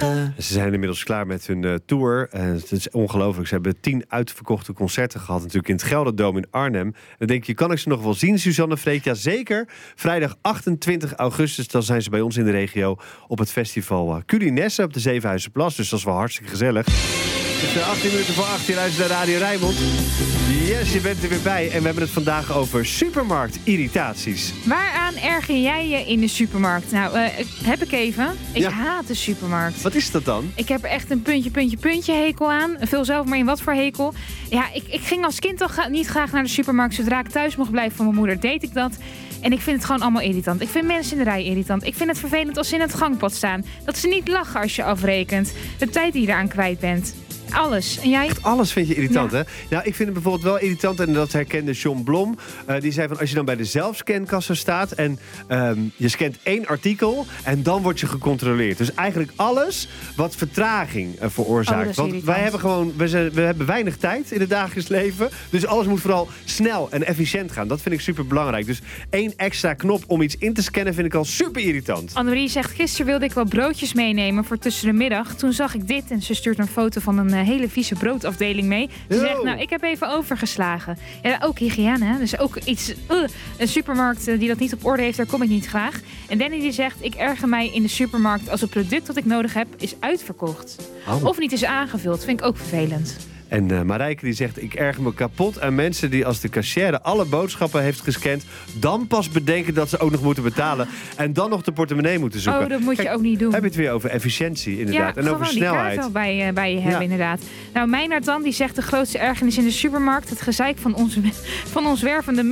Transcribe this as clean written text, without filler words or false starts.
Ze zijn inmiddels klaar met hun tour. Het is ongelooflijk. Ze hebben 10 uitverkochte concerten gehad. Natuurlijk in het Gelderdoom in Arnhem. En dan denk je, kan ik ze nog wel zien, Suzanne Freek? Ja, zeker. Vrijdag 28 augustus, dan zijn ze bij ons in de regio op het festival Culinesse op de Zevenhuizenplas. Dus dat is wel hartstikke gezellig. Het is 18 minuten voor 8, je luistert naar Radio Rijnmond. Yes, je bent er weer bij. En we hebben het vandaag over supermarktirritaties. Waaraan erger jij je in de supermarkt? Nou, heb ik even. Ik haat de supermarkt. Wat is dat dan? Ik heb er echt een puntje hekel aan. Vul zelf maar in wat voor hekel. Ja, ik ging als kind al niet graag naar de supermarkt. Zodra ik thuis mocht blijven van mijn moeder, deed ik dat. En ik vind het gewoon allemaal irritant. Ik vind mensen in de rij irritant. Ik vind het vervelend als ze in het gangpad staan. Dat ze niet lachen als je afrekent. De tijd die je eraan kwijt bent. Alles. En jij? Echt alles vind je irritant, Ja. hè? Nou, ik vind het bijvoorbeeld wel irritant, en dat herkende John Blom. Die zei van, als je dan bij de zelfscankassa staat en je scant 1 artikel en dan word je gecontroleerd. Dus eigenlijk alles wat vertraging veroorzaakt. Want wij hebben gewoon, we hebben weinig tijd in het dagelijks leven. Dus alles moet vooral snel en efficiënt gaan. Dat vind ik super belangrijk. Dus 1 extra knop om iets in te scannen vind ik al super irritant. Annemarie zegt, gisteren wilde ik wel broodjes meenemen voor tussen de middag. Toen zag ik dit en ze stuurt een foto van een hele vieze broodafdeling mee. Ze zegt, nou, ik heb even overgeslagen. Ja, ook hygiëne, hè? Dus ook iets... een supermarkt die dat niet op orde heeft, daar kom ik niet graag. En Danny die zegt, ik erger mij in de supermarkt als het product dat ik nodig heb is uitverkocht. Oh. Of niet is aangevuld. Vind ik ook vervelend. En Marijke die zegt, ik erger me kapot aan mensen die als de cashier alle boodschappen heeft gescand, dan pas bedenken dat ze ook nog moeten betalen en dan nog de portemonnee moeten zoeken. Oh, dat moet je ook niet doen. Heb je het weer over efficiëntie inderdaad, Ja, en over snelheid. Die kaart wel bij je hebben inderdaad. Nou, Meijnerd dan, die zegt de grootste ergernis in de supermarkt, het gezeik van ons wervende